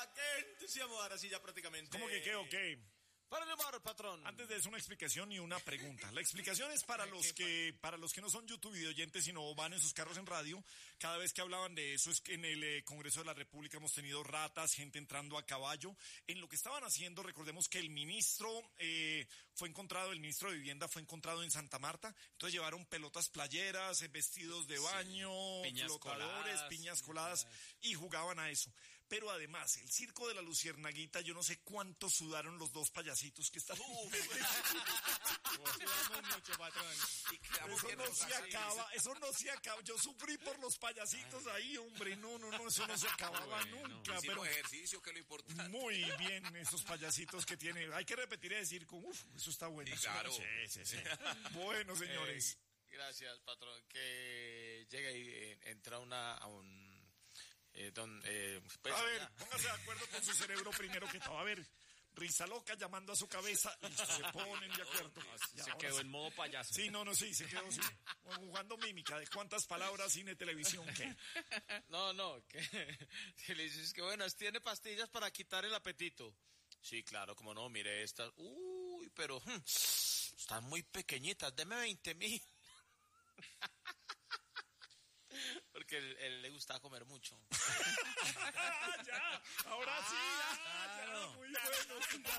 qué entusiasmo, ahora sí ya prácticamente. ¿Cómo que qué o qué? Para el humor, patrón. Antes de eso, una explicación y una pregunta. La explicación es para los que no son YouTube videoyentes, sino van en sus carros en radio. Cada vez que hablaban de eso, es que en el Congreso de la República hemos tenido ratas, gente entrando a caballo. En lo que estaban haciendo, recordemos que el ministro el ministro de Vivienda fue encontrado en Santa Marta. Entonces llevaron pelotas playeras, vestidos de baño, flotadores, piñas coladas y jugaban a eso. Pero además, el circo de la Luciérnaguita, yo no sé cuánto sudaron los dos payasitos que están. Sudamos mucho, patrón. Eso no se acaba. Yo sufrí por los payasitos ahí, hombre. No, eso no se acababa nunca. Pero ejercicio, que es lo importante. Muy bien, esos payasitos que tiene. Hay que repetir y decir, eso está bueno. Sí, claro. Sí. Bueno, señores. Gracias, patrón. Que llega y entra a un... a ver, póngase de acuerdo con su cerebro primero que todo. A ver, risa loca llamando a su cabeza y se ponen de acuerdo. Se quedó en modo payaso. Sí, sí, se quedó así. Jugando mímica de cuántas palabras, cine, televisión, ¿qué? No, que le dices que buenas, tiene pastillas para quitar el apetito. Sí, claro, como no, mire estas. Uy, pero están muy pequeñitas, deme 20,000. Porque él le gustaba comer mucho. Ya, ahora sí, ya, muy bueno.